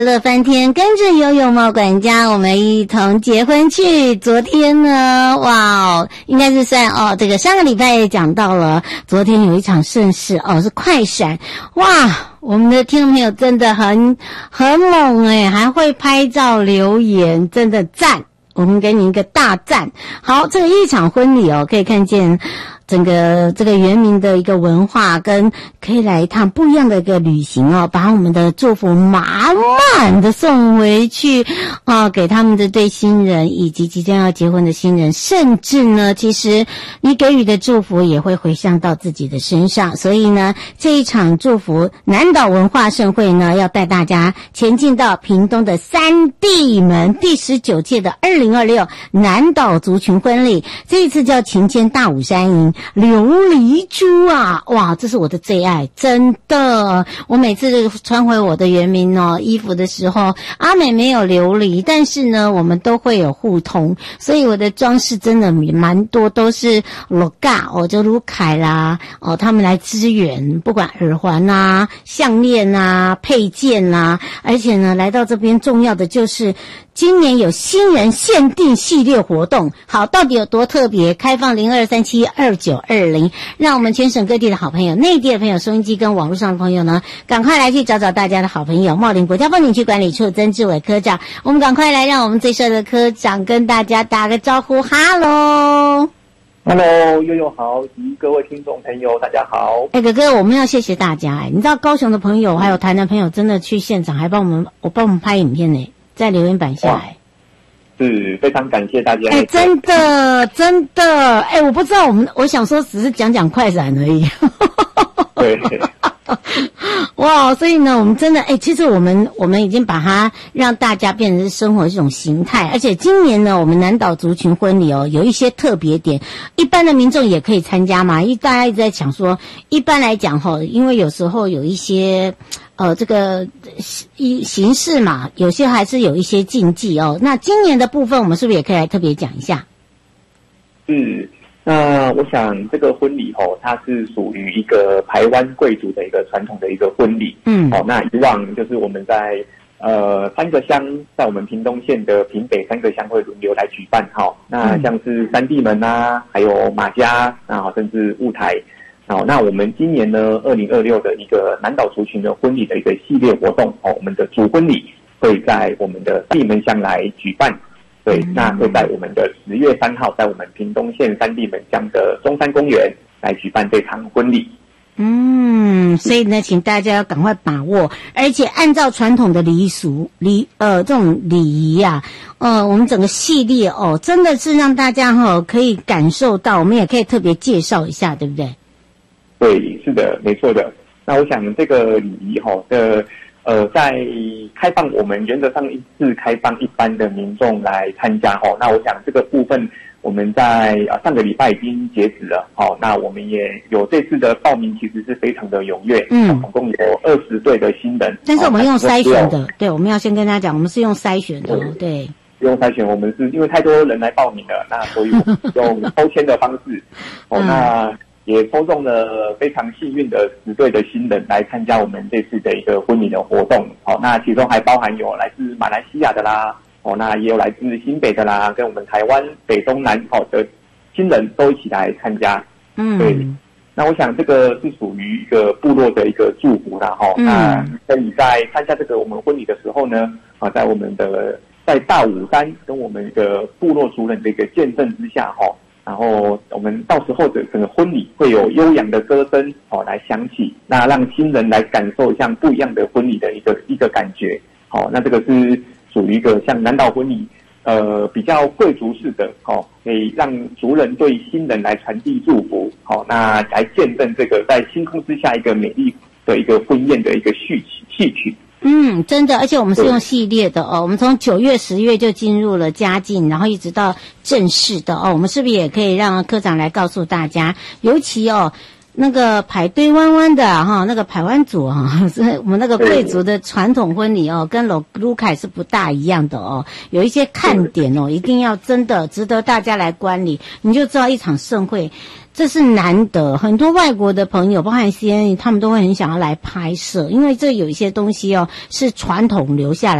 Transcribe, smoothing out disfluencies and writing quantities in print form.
乐翻天，跟着游泳猫管家，我们一同结婚去。昨天呢，哇，应该是算这个上个礼拜也讲到了，昨天有一场盛事是快闪，哇，我们的听众朋友真的很猛还会拍照留言，真的赞，我们给你一个大赞。好，这个一场婚礼可以看见整个这个原民的一个文化，跟可以来一趟不一样的一个旅行把我们的祝福满满的送回去给他们的对新人以及即将要结婚的新人，甚至呢，其实你给予的祝福也会回向到自己的身上。所以呢，这一场祝福南岛文化盛会呢，要带大家前进到屏东的三地门第19届的2026南岛族群婚礼，这一次叫晴天大武山营琉璃珠啊，哇，这是我的最爱，真的。我每次穿回我的原民衣服的时候，阿美没有琉璃，但是呢，我们都会有互通，所以我的装饰真的蛮多都是罗嘎就卢凯啦他们来支援，不管耳环啊、项链啊、配件啊，而且呢，来到这边重要的就是今年有新人限定系列活动。好，到底有多特别？开放02372920，让我们全省各地的好朋友、内地的朋友、收音机跟网络上的朋友呢，赶快来去找找大家的好朋友茂林国家风景区管理处曾志伟科长。我们赶快来让我们最帅的科长跟大家打个招呼。哈喽 ，Hello， 悠悠好，及各位听众朋友，大家好。 哥哥，我们要谢谢大家你知道高雄的朋友还有台南朋友真的去现场，还帮我们拍影片呢，在留言板下来。 是非常感谢大家。 真的，我不知道我想说只是讲快闪而已。 对。 哇，所以呢，我们真的其实我们已经把它让大家变成是生活这种形态，而且今年呢，我们南岛族群婚礼有一些特别点，一般的民众也可以参加嘛。大家一直在讲说，一般来讲因为有时候有一些这个形式嘛，有些还是有一些禁忌那今年的部分，我们是不是也可以来特别讲一下？ 是。那我想这个婚礼它是属于一个台湾贵族的一个传统的一个婚礼。那以往就是我们在3个乡，在我们屏东县的屏北3个乡会轮流来举办那像是三地门啊，还有马家甚至雾台。那我们今年呢2026的一个南岛族群的婚礼的一个系列活动我们的主婚礼会在我们的地门乡来举办。对，那会在我们的10月3号，在我们屏东县三地门乡的中山公园来举办这场婚礼。 所以呢，请大家要赶快把握，而且按照传统的礼俗这种礼仪啊，我们整个系列真的是让大家可以感受到，我们也可以特别介绍一下，对不对？ 对，是的，没错的。那我想这个礼仪在开放，我们原则上是开放一般的民众来参加那我想这个部分我们在上个礼拜已经截止了那我们也有这次的报名，其实是非常的踊跃总共有20对的新人， 但是我们用筛选的，对，我们要先跟大家讲，我们是用筛选的对， 用筛选，我们是因为太多人来报名了，那所以我们用抽签的方式那也抽中了非常幸运的10对的新人来参加我们这次的一个婚礼的活动那其中还包含有来自马来西亚的啦那也有来自新北的啦，跟我们台湾北中南的新人都一起来参加。对，那我想这个是属于一个部落的一个祝福啦那所以在参加这个我们婚礼的时候呢在我们的在大武山跟我们一个部落族人的一个见证之下然后我们到时候的整个婚礼会有悠扬的歌声来响起，那让新人来感受像不一样的婚礼的一个感觉那这个是属于一个像南岛婚礼比较贵族式的可以让族人对新人来传递祝福那来见证这个在星空之下一个美丽的一个婚宴的一个戏曲。 真的，而且我们是用系列的我们从9月、10月就进入了佳境，然后一直到正式的我们是不是也可以让科长来告诉大家，尤其那个排队弯弯的哈，那个排湾族哈，是我们那个贵族的传统婚礼哦，跟卢凯是不大一样的哦，有一些看点哦，一定要真的值得大家来观礼，你就知道一场盛会。这是难得，很多外国的朋友，包含 CNN，他们都会很想要来拍摄，因为这有一些东西哦，是传统留下来。